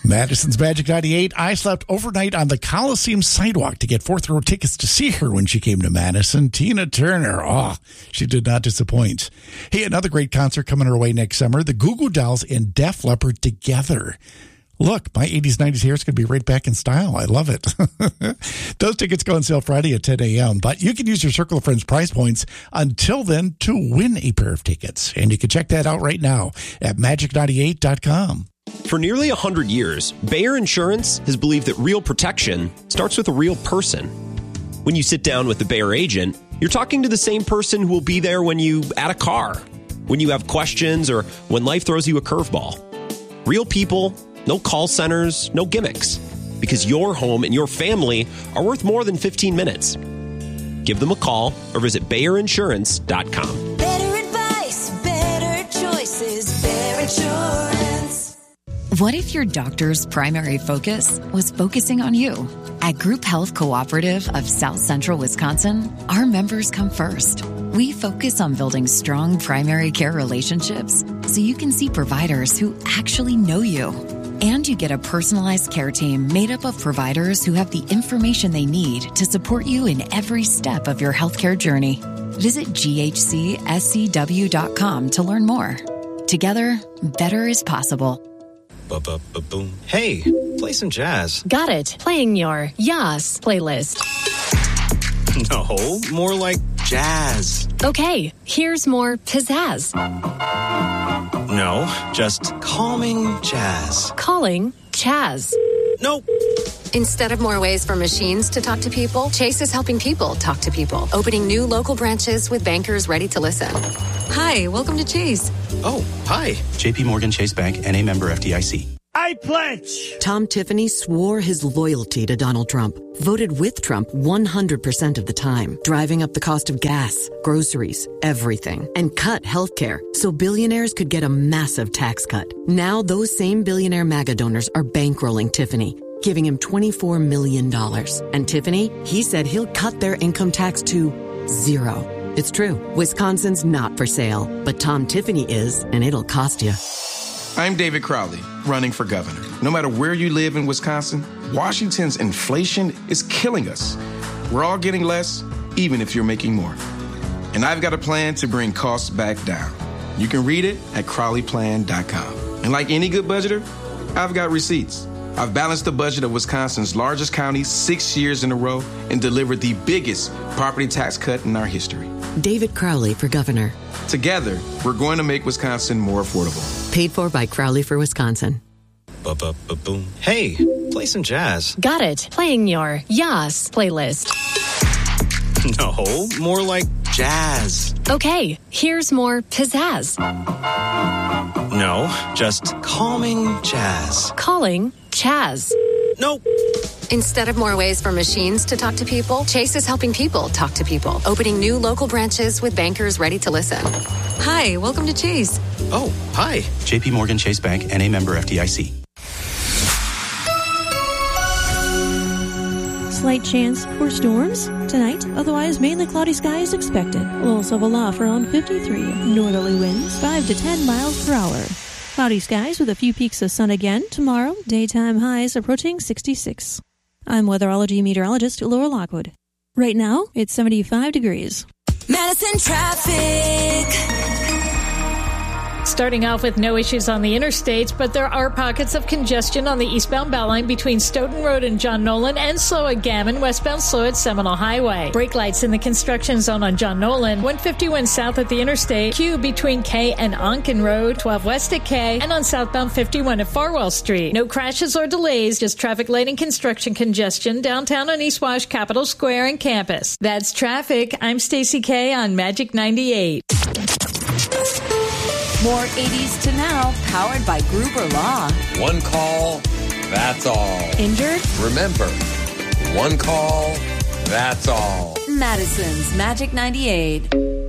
Madison's Magic 98. I slept overnight on the Coliseum sidewalk to get fourth row tickets to see her when she came to Madison. Tina Turner. Oh, she did not disappoint. Hey, another great concert coming our way next summer. The Goo Goo Dolls and Def Leppard together. Look, my 80s, 90s hair is going to be right back in style. I love it. Those tickets go on sale Friday at 10 a.m., but you can use your Circle of Friends prize points until then to win a pair of tickets. And you can check that out right now at magic98.com. For nearly 100 years, Bayer Insurance has believed that real protection starts with a real person. When you sit down with the Bayer agent, you're talking to the same person who will be there when you add a car, when you have questions, or when life throws you a curveball. Real people, no call centers, no gimmicks. Because your home and your family are worth more than 15 minutes. Give them a call or visit BayerInsurance.com. Better advice, better choices, Bayer Insurance. What if your doctor's primary focus was focusing on you? At Group Health Cooperative of South Central Wisconsin, our members come first. We focus on building strong primary care relationships so you can see providers who actually know you. And you get a personalized care team made up of providers who have the information they need to support you in every step of your healthcare journey. Visit ghcscw.com to learn more. Together, better is possible. Boom. Hey, play some jazz. Got it. Playing your Yas playlist. No, more like jazz. Okay, here's more pizzazz. No, just calming jazz. Calling Chaz. Nope. Instead of more ways for machines to talk to people, Chase is helping people talk to people, opening new local branches with bankers ready to listen. Hi, welcome to Chase. Oh, hi. JP Morgan Chase Bank, N.A. member FDIC. I pledge. Tom Tiffany swore his loyalty to Donald Trump, voted with Trump 100% of the time, driving up the cost of gas, groceries, everything, and cut healthcare so billionaires could get a massive tax cut. Now those same billionaire MAGA donors are bankrolling Tiffany, giving him $24 million. And Tiffany, he said he'll cut their income tax to 0. It's true. Wisconsin's not for sale, but Tom Tiffany is, and it'll cost you. I'm David Crowley, running for governor. No matter where you live in Wisconsin, Washington's inflation is killing us. We're all getting less, even if you're making more. And I've got a plan to bring costs back down. You can read it at CrowleyPlan.com. And like any good budgeter, I've got receipts. I've balanced the budget of Wisconsin's largest county 6 years in a row and delivered the biggest property tax cut in our history. David Crowley for governor. Together, we're going to make Wisconsin more affordable. Paid for by Crowley for Wisconsin. Boom. Hey, play some jazz. Got it. Playing your Yas playlist. No, more like jazz. Okay, here's more pizzazz. No, just calming jazz. Calling Chaz. Nope. Instead of more ways for machines to talk to people, Chase is helping people talk to people, opening new local branches with bankers ready to listen. Hi, welcome to Chase. Oh, hi. JP Morgan Chase Bank, N.A. member FDIC. Slight chance for storms tonight, otherwise mainly cloudy skies expected. Lows of aloft around 53. Northerly winds 5 to 10 miles per hour. Cloudy skies with a few peaks of sun again tomorrow. Daytime highs approaching 66. I'm weatherology meteorologist Laura Lockwood. Right now, it's 75 degrees. Madison traffic. Starting off with no issues on the interstates, but there are pockets of congestion on the eastbound bound line between Stoughton Road and John Nolan, and slow at Gammon, westbound slow at Seminole Highway. Brake lights in the construction zone on John Nolan, 151 south at the interstate, Q between K and Onken Road, 12 west at K, and on southbound 51 at Farwell Street. No crashes or delays, just traffic light and construction congestion downtown on East Wash, Capitol Square, and campus. That's traffic. I'm Stacey K on Magic 98. More 80s to now, powered by Gruber Law. One call, that's all. Injured? Remember, one call, that's all. Madison's Magic 98.